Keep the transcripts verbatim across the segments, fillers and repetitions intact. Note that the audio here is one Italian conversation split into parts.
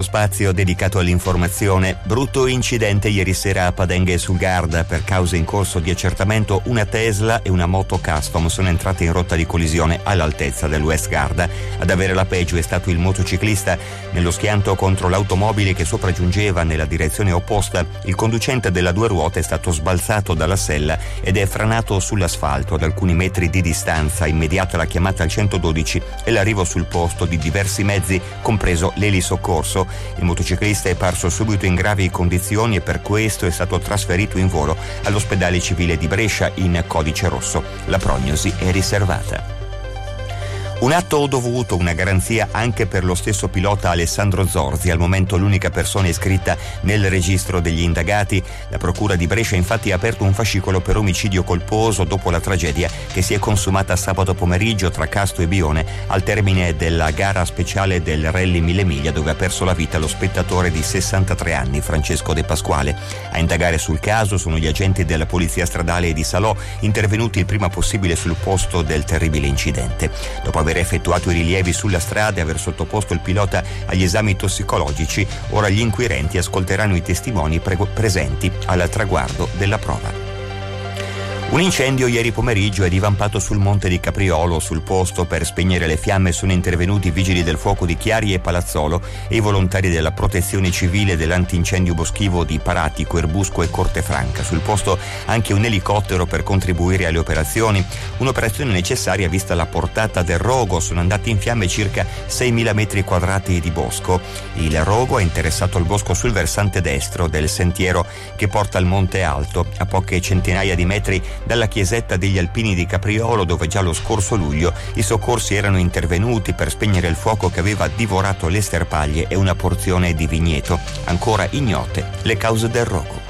spazio dedicato all'informazione. Brutto incidente ieri sera a Padenghe sul Garda. Per cause in corso di accertamento, una Tesla e una moto custom sono entrate in rotta di collisione all'altezza del West Garda. Ad avere la peggio è stato il motociclista. Nello schianto contro l'automobile che sopraggiungeva nella direzione opposta, il conducente della due ruote è stato sbalzato dalla sella ed è franato sull'asfalto. Ad alcuni metri di distanza, immediata la chiamata al centododici e l'arrivo sul posto di diversi mezzi, compreso l'elisoccorso. Il motociclista è parso subito in gravi condizioni e per questo è stato trasferito in volo all'ospedale civile di Brescia in codice rosso. La prognosi è riservata. Un atto dovuto, una garanzia anche per lo stesso pilota Alessandro Zorzi, al momento l'unica persona iscritta nel registro degli indagati. La procura di Brescia infatti ha aperto un fascicolo per omicidio colposo dopo la tragedia che si è consumata sabato pomeriggio tra Casto e Bione al termine della gara speciale del Rally Mille Miglia, dove ha perso la vita lo spettatore di sessantatré anni Francesco De Pasquale. A indagare sul caso sono gli agenti della Polizia Stradale di Salò, intervenuti il prima possibile sul posto del terribile incidente. Dopo aver effettuato i rilievi sulla strada e aver sottoposto il pilota agli esami tossicologici, ora gli inquirenti ascolteranno i testimoni pre- presenti al traguardo della prova. Un incendio ieri pomeriggio è divampato sul monte di Capriolo. Sul posto per spegnere le fiamme sono intervenuti i vigili del fuoco di Chiari e Palazzolo e i volontari della protezione civile dell'antincendio boschivo di Paratico, Erbusco e Cortefranca. Sul posto anche un elicottero per contribuire alle operazioni. Un'operazione necessaria vista la portata del rogo. Sono andati in fiamme circa seimila metri quadrati di bosco. Il rogo ha interessato il bosco sul versante destro del sentiero che porta al Monte Alto, a poche centinaia di metri dalla chiesetta degli Alpini di Capriolo, dove già lo scorso luglio i soccorsi erano intervenuti per spegnere il fuoco che aveva divorato le sterpaglie e una porzione di vigneto. Ancora ignote le cause del rogo.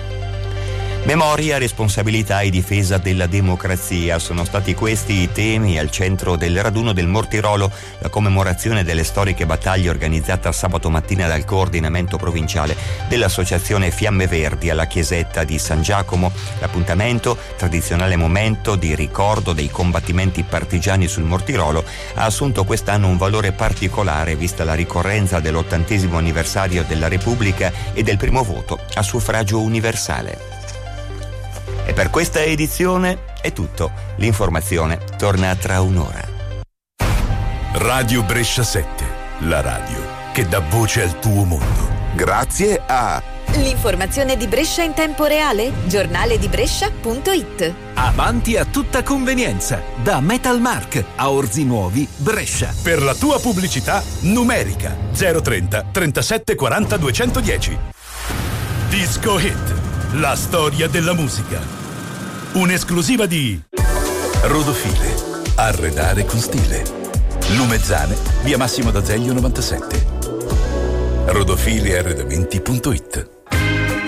Memoria, responsabilità e difesa della democrazia sono stati questi i temi al centro del raduno del Mortirolo, la commemorazione delle storiche battaglie organizzata sabato mattina dal coordinamento provinciale dell'associazione Fiamme Verdi alla chiesetta di San Giacomo. L'appuntamento, tradizionale momento di ricordo dei combattimenti partigiani sul Mortirolo, ha assunto quest'anno un valore particolare vista la ricorrenza dell'ottantesimo anniversario della Repubblica e del primo voto a suffragio universale. E per questa edizione è tutto. L'informazione torna tra un'ora. Radio Brescia sette, la radio che dà voce al tuo mondo. Grazie a l'informazione di Brescia in tempo reale, giornale di Brescia punto it. Avanti a tutta convenienza, da Metalmark a Orzi Nuovi, Brescia. Per la tua pubblicità numerica zero trenta trentasette quaranta duecentodieci. Disco Hit, la storia della musica. Un'esclusiva di Rodofile, arredare con stile. Lumezzane, via Massimo d'Azeglio novantasette. rodofile arredamenti punto it.